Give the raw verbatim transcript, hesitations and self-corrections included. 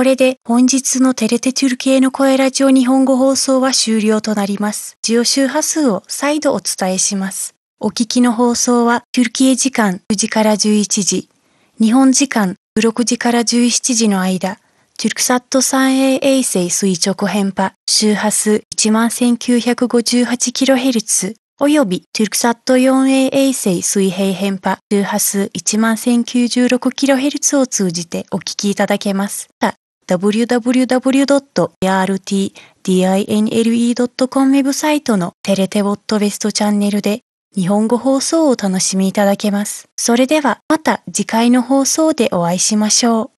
れで本日のテレテトゥルキエの声ラジオ日本語放送は終了となります。ジオ周波数を再度お伝えします。お聞きの放送はトゥルキエ時間くじからじゅういちじ、日本時間じゅうろくじからじゅうしちじの間、トゥルクサット スリーエー 衛星垂直変波周波数 いちまんせんきゅうひゃくごじゅうはちキロヘルツ およびトゥルクサット フォーエー 衛星水平変波周波数 いちまんせんきゅうじゅうろくキロヘルツ を通じてお聞きいただけます。ダブリューダブリューダブリュードットアールティーディーアイエヌエルイードットコム ウェブサイトのテレテウォットウェストチャンネルで日本語放送をお楽しみいただけます。それではまた次回の放送でお会いしましょう。